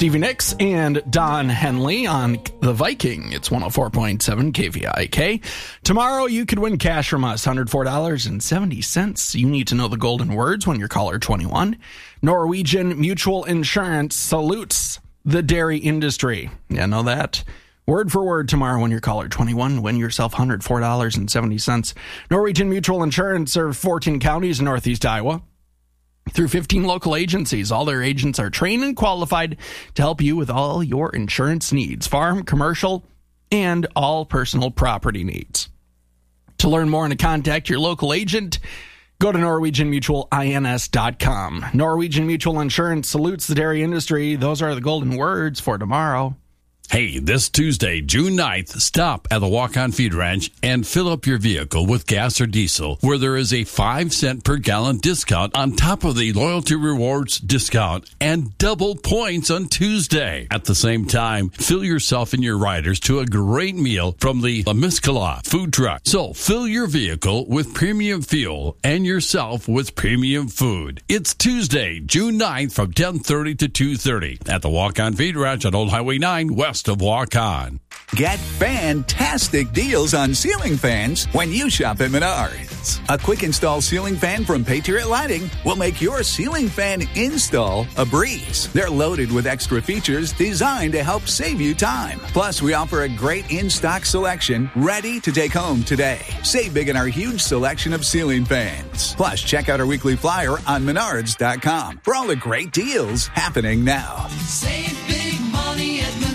Stevie Nicks and Don Henley on The Viking. It's 104.7 KVIK. Tomorrow you could win cash from us, $104.70. You need to know the golden words when you're caller 21. Norwegian Mutual Insurance salutes the dairy industry. Yeah, know that? Word for word tomorrow when you're caller 21. Win yourself $104.70. Norwegian Mutual Insurance serves 14 counties in northeast Iowa through 15 local agencies. All their agents are trained and qualified to help you with all your insurance needs, farm, commercial, and all personal property needs. To learn more and to contact your local agent, go to NorwegianMutualINS.com. Norwegian Mutual Insurance salutes the dairy industry. Those are the golden words for tomorrow. Hey, this Tuesday, June 9th, stop at the Walk-On Feed Ranch and fill up your vehicle with gas or diesel, where there is a 5-cent per gallon discount on top of the Loyalty Rewards discount and double points on Tuesday. At the same time, fill yourself and your riders to a great meal from the La Miscala food truck. So fill your vehicle with premium fuel and yourself with premium food. It's Tuesday, June 9th from 10:30 to 2:30 at the Walk-On Feed Ranch on Old Highway 9 west of Walk-On. Get fantastic deals on ceiling fans when you shop at Menards. A quick install ceiling fan from Patriot Lighting will make your ceiling fan install a breeze. They're loaded with extra features designed to help save you time. Plus, we offer a great in-stock selection ready to take home today. Save big in our huge selection of ceiling fans. Plus, check out our weekly flyer on Menards.com for all the great deals happening now. Save big money at Menards.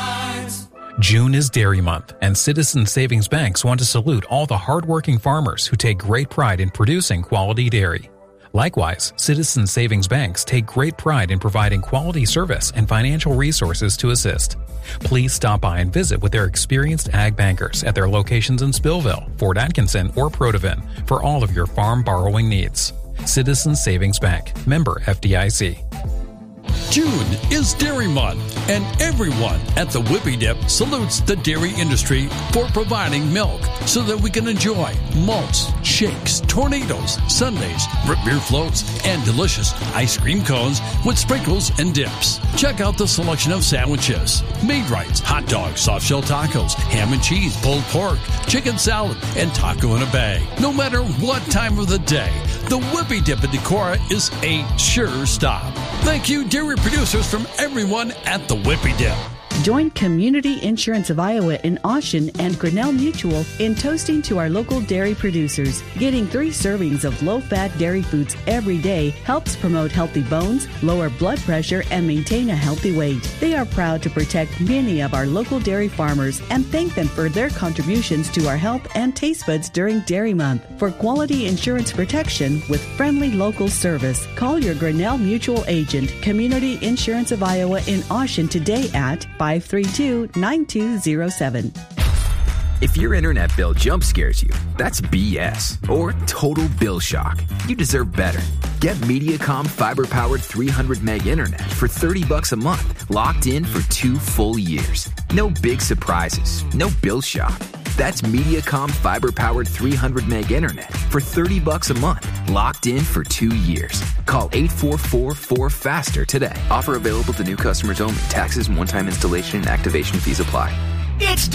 June is Dairy Month, and Citizens Savings Banks want to salute all the hardworking farmers who take great pride in producing quality dairy. Likewise, Citizens Savings Banks take great pride in providing quality service and financial resources to assist. Please stop by and visit with their experienced ag bankers at their locations in Spillville, Fort Atkinson, or Protivin for all of your farm borrowing needs. Citizens Savings Bank, member FDIC. June is Dairy Month, and everyone at the Whippy Dip salutes the dairy industry for providing milk so that we can enjoy malts, shakes, tornadoes, sundaes, root beer floats, and delicious ice cream cones with sprinkles and dips. Check out the selection of sandwiches, Maid-Rites, hot dogs, soft shell tacos, ham and cheese, pulled pork, chicken salad, and taco in a bag. No matter what time of the day, the Whippy Dip in Decorah is a sure stop. Thank you, dairy producers, from everyone at the Whippy Dip. Join Community Insurance of Iowa in Austin and Grinnell Mutual in toasting to our local dairy producers. Getting 3 servings of low-fat dairy foods every day helps promote healthy bones, lower blood pressure, and maintain a healthy weight. They are proud to protect many of our local dairy farmers and thank them for their contributions to our health and taste buds during Dairy Month. For quality insurance protection with friendly local service, call your Grinnell Mutual agent, Community Insurance of Iowa in Austin today at 532-9207. If your internet bill jump scares you, that's BS or total bill shock. You deserve better. Get Mediacom fiber-powered 300 meg internet for $30 a month, locked in for 2 full years. No big surprises, no bill shock. That's Mediacom fiber-powered 300 meg internet for $30 a month, locked in for 2 years. Call 844-4FASTER today. Offer available to new customers only. Taxes and one-time installation and activation fees apply. It's